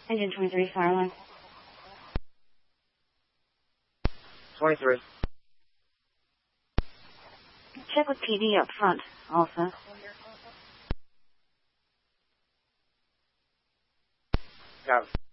Engine 23, fire line. 23. Check with PD up front, also. Got it.